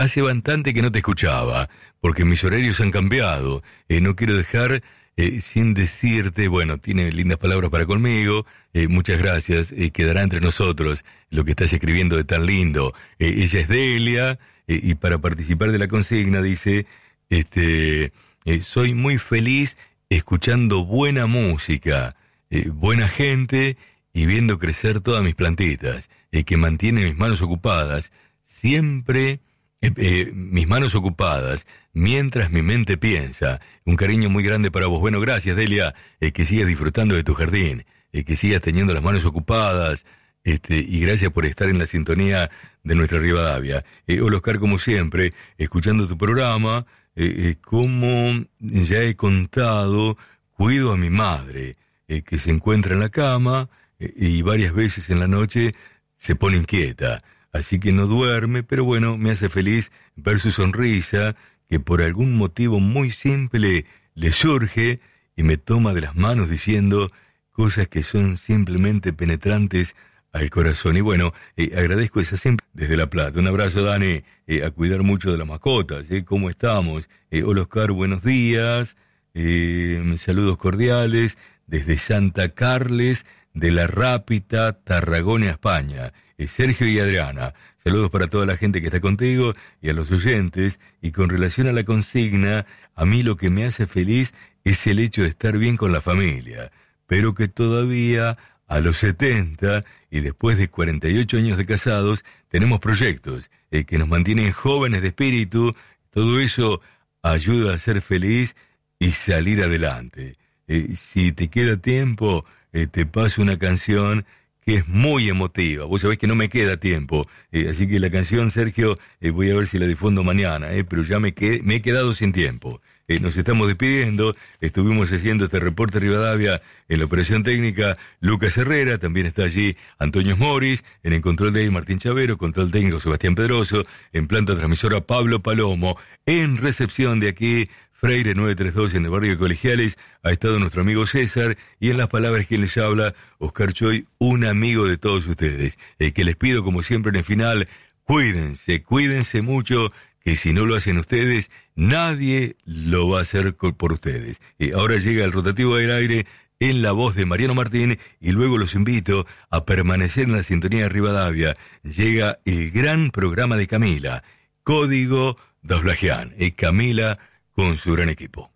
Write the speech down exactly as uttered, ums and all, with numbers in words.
hace bastante que no te escuchaba, porque mis horarios han cambiado. Eh, no quiero dejar eh, sin decirte, bueno, tiene lindas palabras para conmigo, eh, muchas gracias, eh, quedará entre nosotros lo que estás escribiendo de tan lindo. Eh, ella es Delia, eh, y para participar de la consigna dice, este, eh, soy muy feliz escuchando buena música, eh, buena gente y viendo crecer todas mis plantitas, eh, que mantienen mis manos ocupadas, siempre eh, eh, mis manos ocupadas, mientras mi mente piensa. Un cariño muy grande para vos. Bueno, gracias, Delia, eh, que sigas disfrutando de tu jardín, eh, que sigas teniendo las manos ocupadas, este, y gracias por estar en la sintonía de nuestra Rivadavia. Eh, hola, Oscar, como siempre, escuchando tu programa, eh, eh, como ya he contado, cuido a mi madre, eh, que se encuentra en la cama, y varias veces en la noche se pone inquieta, así que no duerme, pero bueno, me hace feliz ver su sonrisa, que por algún motivo muy simple le surge y me toma de las manos diciendo cosas que son simplemente penetrantes al corazón. Y bueno, eh, agradezco esa siempre desde La Plata. Un abrazo, Dani, eh, a cuidar mucho de las mascotas. Eh, ¿Cómo estamos? Eh, hola, Oscar, buenos días. Eh, saludos cordiales desde Santa Carles de la Rápita, Tarragona, España. Eh, Sergio y Adriana, saludos para toda la gente que está contigo y a los oyentes. Y con relación a la consigna, a mí lo que me hace feliz es el hecho de estar bien con la familia, pero que todavía a los setenta y después de cuarenta y ocho años de casados tenemos proyectos eh, que nos mantienen jóvenes de espíritu. Todo eso ayuda a ser feliz y salir adelante. Eh, si te queda tiempo, Eh, te paso una canción que es muy emotiva. Vos sabés que no me queda tiempo, eh, así que la canción, Sergio, eh, voy a ver si la difundo mañana, eh, pero ya me, quedé, me he quedado sin tiempo. Eh, nos estamos despidiendo, estuvimos haciendo este reporte Rivadavia en la operación técnica Lucas Herrera, también está allí Antonio Moris, en el control de Martín Chavero, control técnico Sebastián Pedroso, en planta transmisora Pablo Palomo, en recepción de aquí Freire nueve tres dos en el barrio de Colegiales, ha estado nuestro amigo César, y en las palabras que les habla, Oscar Choy, un amigo de todos ustedes, el que les pido como siempre en el final, cuídense, cuídense mucho, que si no lo hacen ustedes, nadie lo va a hacer por ustedes. Y ahora llega el rotativo del aire en la voz de Mariano Martín, y luego los invito a permanecer en la sintonía de Rivadavia. Llega el gran programa de Camila, Código Doblajean, y Camila con su gran equipo.